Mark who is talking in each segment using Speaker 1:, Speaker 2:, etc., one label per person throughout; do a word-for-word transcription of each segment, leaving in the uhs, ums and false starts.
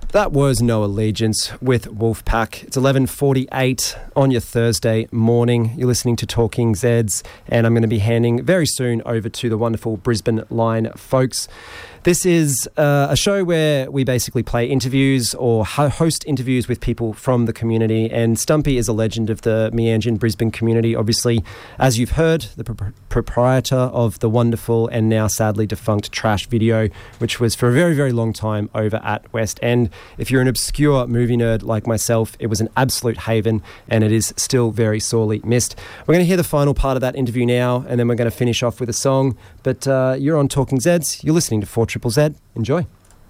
Speaker 1: That was No Allegiance with Wolfpack. It's eleven forty-eight on your Thursday morning. You're listening to Talking Zeds, and I'm going to be handing very soon over to the wonderful Brisbane Line folks. This is uh, a show where we basically play interviews or ho- host interviews with people from the community, and Stumpy is a legend of the Meanjin Brisbane community. Obviously, as you've heard, the pro- proprietor of the wonderful and now sadly defunct Trash Video, which was for a very, very long time over at West End. If you're an obscure movie nerd like myself, it was an absolute haven, and it is still very sorely missed. We're going to hear the final part of that interview now, and then we're going to finish off with a song. But uh, you're on Talking Zeds. You're listening to four Triple Z. Enjoy.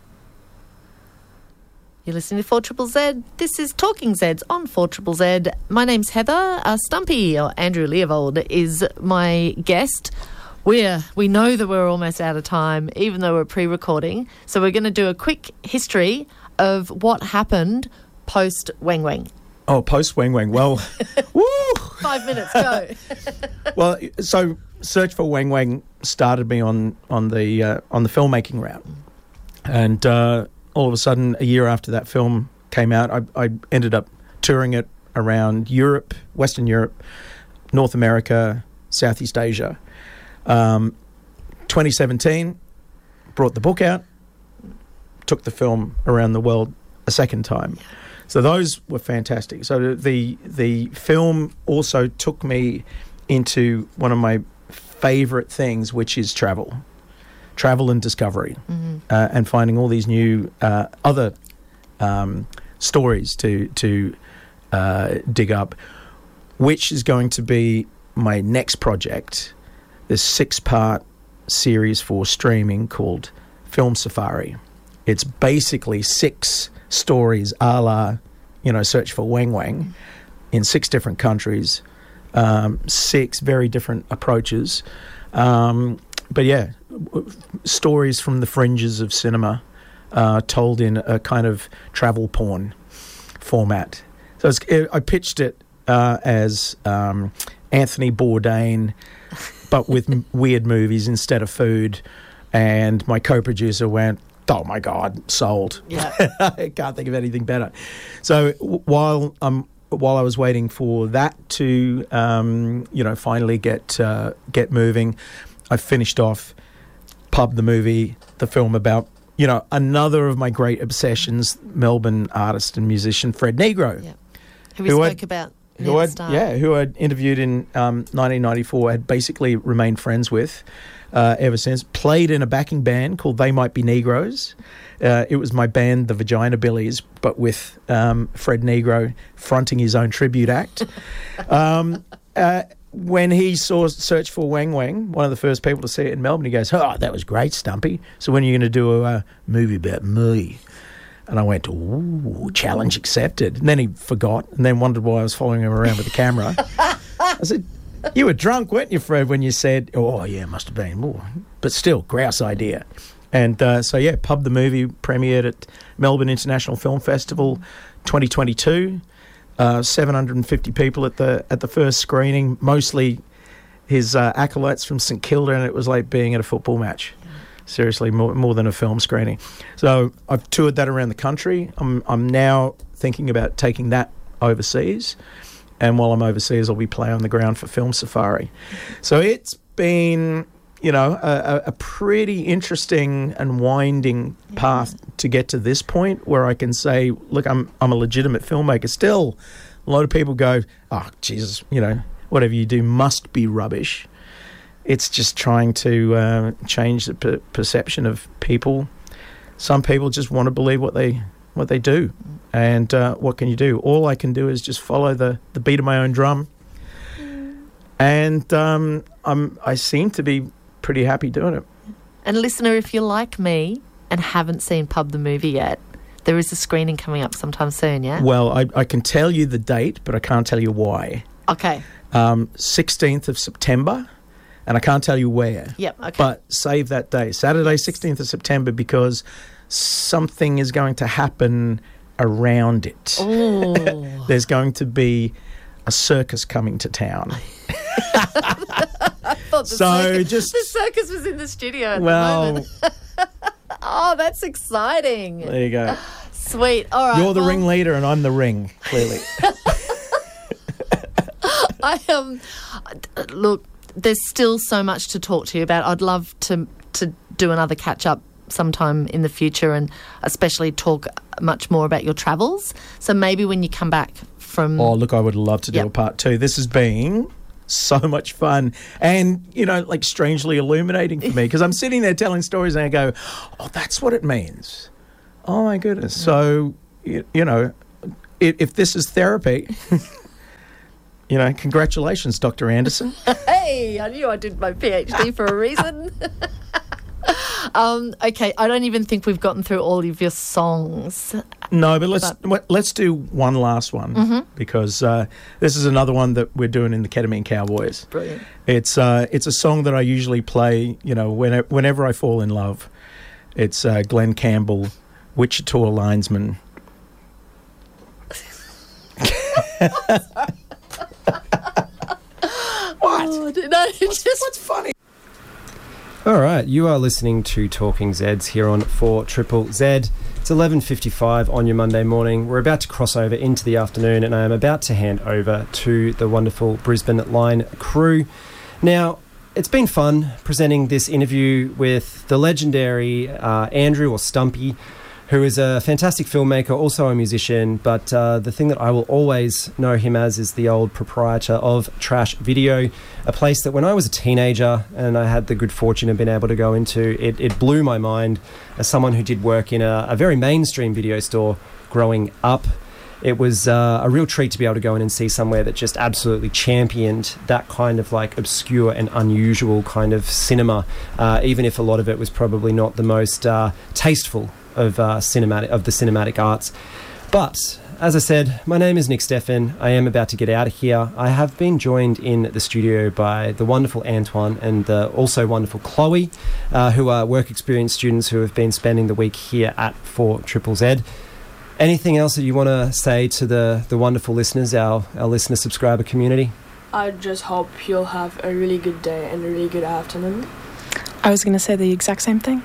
Speaker 2: You're listening to four Triple Z. This is Talking Zeds on four Triple Z. My name's Heather. Uh, Stumpy, or Andrew Leovold, is my guest. We're, we know that we're almost out of time, even though we're pre-recording. So we're going to do a quick history of what happened post Wang Wang.
Speaker 3: Oh, post Wang Wang. Well, woo!
Speaker 2: Five minutes, go.
Speaker 3: Well, so Search for Wang Wang started me on on the uh, on the filmmaking route, and uh, all of a sudden, a year after that film came out, I, I ended up touring it around Europe, Western Europe, North America, Southeast Asia. Um, twenty seventeen, brought the book out, took the film around the world a second time. So those were fantastic. So the the film also took me into one of my favourite things, which is travel, travel and discovery, mm-hmm. uh, and finding all these new uh, other um, stories to to uh, dig up, which is going to be my next project, this six-part series for streaming called Film Safari. It's basically six stories a la, you know, Search for Wang Wang in six different countries, um, six very different approaches. Um, but yeah, w- stories from the fringes of cinema uh, told in a kind of travel porn format. So it's, it, I pitched it uh, as um, Anthony Bourdain, but with m- weird movies instead of food. And my co-producer went, oh my God, sold.
Speaker 2: Yeah.
Speaker 3: I can't think of anything better. So w- while um while I was waiting for that to um you know finally get uh, get moving, I finished off Pub the movie, the film about you know another of my great obsessions, Melbourne artist and musician Fred Negro,
Speaker 2: Yeah. Who we
Speaker 3: Who
Speaker 2: spoke
Speaker 3: I'd-
Speaker 2: about
Speaker 3: who
Speaker 2: near
Speaker 3: I
Speaker 2: the start.
Speaker 3: yeah who I interviewed in um, nineteen ninety-four, had basically remained friends with uh, ever since. Played in a backing band called They Might Be Negroes. Uh, it was my band, the Vagina Billies, but with um, Fred Negro fronting his own tribute act. um, uh, when he saw Search for Wang Wang, one of the first people to see it in Melbourne, he goes, "Oh, that was great, Stumpy. So when are you going to do a uh, movie about me?" And I went, ooh, challenge accepted. And then he forgot and then wondered why I was following him around with the camera. I said, you were drunk, weren't you, Fred, when you said, oh, yeah, must have been. Ooh. But still, grouse idea. And uh, so, yeah, Pub the movie premiered at Melbourne International Film Festival twenty twenty-two. Uh, seven hundred fifty people at the at the first screening, mostly his uh, acolytes from St Kilda, and it was like being at a football match. Seriously, more, more than a film screening. So I've toured that around the country. I'm I'm now thinking about taking that overseas. And while I'm overseas, I'll be playing on the ground for Film Safari. So it's been, you know, a, a pretty interesting and winding path to get to this point where I can say, look, I'm I'm a legitimate filmmaker. Still, a lot of people go, oh, Jesus, you know, whatever you do must be rubbish. It's just trying to uh, change the per- perception of people. Some people just want to believe what they what they do, and uh, what can you do? All I can do is just follow the, the beat of my own drum, and um, I'm I seem to be pretty happy doing it.
Speaker 2: And listener, if you're like me and haven't seen Pub the movie yet, there is a screening coming up sometime soon, yeah?
Speaker 3: Well, I, I can tell you the date, but I can't tell you why.
Speaker 2: Okay.
Speaker 3: Um, sixteenth of September. And I can't tell you where.
Speaker 2: Yep, okay.
Speaker 3: But save that day, Saturday, sixteenth of September, because something is going to happen around it.
Speaker 2: Oh.
Speaker 3: There's going to be a circus coming to town.
Speaker 2: I thought the
Speaker 3: So
Speaker 2: circus,
Speaker 3: just-
Speaker 2: the circus was in the studio at
Speaker 3: Well,
Speaker 2: the moment. Oh, that's exciting.
Speaker 3: there you go.
Speaker 2: Sweet. All right.
Speaker 3: You're the
Speaker 2: well,
Speaker 3: ringleader and I'm the ring, clearly.
Speaker 2: I um, look, there's still so much to talk to you about. I'd love to to do another catch up sometime in the future, and especially talk much more about your travels. So maybe when you come back from...
Speaker 3: Oh, look, I would love to do
Speaker 2: Yep.
Speaker 3: a part two. This has been so much fun and, you know, like strangely illuminating for me because I'm sitting there telling stories and I go, oh, that's what it means. Oh, my goodness. So, you, you know, if, if this is therapy, you know, congratulations, Doctor Anderson.
Speaker 2: Hey, I knew I did my PhD for a reason. um, okay, I don't even think we've gotten through all of your songs.
Speaker 3: No, but let's
Speaker 2: But-
Speaker 3: let's do one last one
Speaker 2: Mm-hmm.
Speaker 3: because uh, this is another one that we're doing in the Ketamine Cowboys.
Speaker 2: Brilliant.
Speaker 3: It's uh, it's a song that I usually play, you know, whenever, whenever I fall in love. It's uh, Glenn Campbell, Wichita linesman. What?
Speaker 2: Oh, no, it's just...
Speaker 3: What's funny?
Speaker 1: All right, you are listening to Talking Zeds here on four Triple Z. It's eleven fifty-five on your Monday morning. We're about to cross over into the afternoon, and I am about to hand over to the wonderful Brisbane Line crew. Now, it's been fun presenting this interview with the legendary uh, Andrew, or Stumpy, who is a fantastic filmmaker, also a musician, but uh, the thing that I will always know him as is the old proprietor of Trash Video, a place that when I was a teenager and I had the good fortune of being able to go into, it, it blew my mind as someone who did work in a, a very mainstream video store growing up. It was uh, a real treat to be able to go in and see somewhere that just absolutely championed that kind of like obscure and unusual kind of cinema, uh, even if a lot of it was probably not the most uh, tasteful of uh, cinematic of the cinematic arts. But as I said, my name is Nick Stephan. I am about to get out of here. I have been joined in the studio by the wonderful Antoine and the also wonderful Chloe, uh, who are work experience students who have been spending the week here at four Triple Z. Anything else that you want to say to the, the wonderful listeners, our, our listener subscriber community?
Speaker 4: I just hope you'll have a really good day and a really good afternoon.
Speaker 5: I was going to say the exact same thing.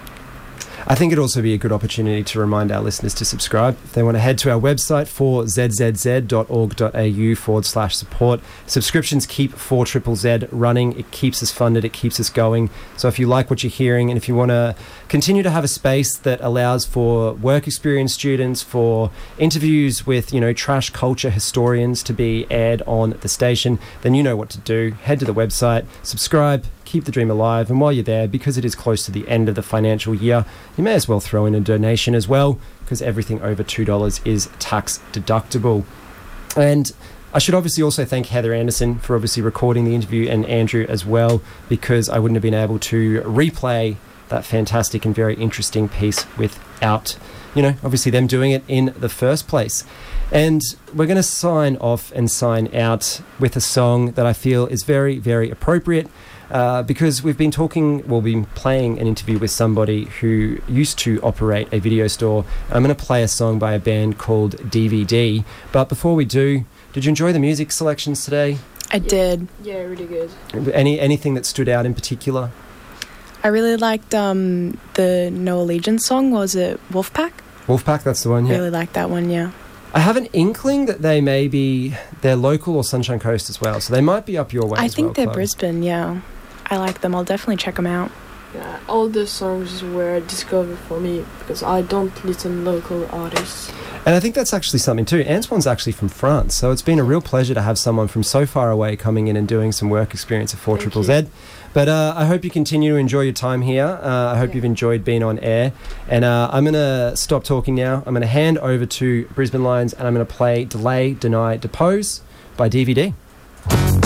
Speaker 1: I think it'd also be a good opportunity to remind our listeners to subscribe. If they want to head to our website, four z z z dot org dot a u forward slash support. Subscriptions keep four Triple Z running. It keeps us funded. It keeps us going. So if you like what you're hearing and if you want to continue to have a space that allows for work experience students, for interviews with, you know, trash culture historians to be aired on the station, then you know what to do. Head to the website, subscribe, keep the dream alive, and while you're there, because it is close to the end of the financial year, you may as well throw in a donation as well, because everything over two dollars is tax deductible. And I should obviously also thank Heather Anderson for obviously recording the interview, and Andrew as well, because I wouldn't have been able to replay that fantastic and very interesting piece without, you know, obviously them doing it in the first place. And we're going to sign off and sign out with a song that I feel is very, very appropriate. Uh, because we've been talking, we'll be playing an interview with somebody who used to operate a video store. I'm going to play a song by a band called D V D. But before we do, did you enjoy the music selections today?
Speaker 5: I did.
Speaker 4: Yeah, really good.
Speaker 1: Any anything that stood out in particular?
Speaker 5: I really liked um, the No Allegiance song. Was it Wolfpack?
Speaker 1: Wolfpack, that's the one, yeah.
Speaker 5: Really liked that one, yeah.
Speaker 1: I have an inkling that they may be, they're local or Sunshine Coast as well, so they might be up your way
Speaker 5: I
Speaker 1: as
Speaker 5: think
Speaker 1: well,
Speaker 5: they're
Speaker 1: Chloe.
Speaker 5: Brisbane, yeah. I like them. I'll definitely check them out.
Speaker 4: Yeah, all the songs were discovered for me because I don't listen local artists.
Speaker 1: And I think that's actually something too. Antoine's actually from France, so it's been a real pleasure to have someone from so far away coming in and doing some work experience at four Triple Z. But uh, I hope you continue to enjoy your time here. Uh, I hope
Speaker 4: Yeah.
Speaker 1: you've enjoyed being on air. And uh, I'm going to stop talking now. I'm going to hand over to Brisbane Lines and I'm going to play Delay, Deny, Depose by D V D.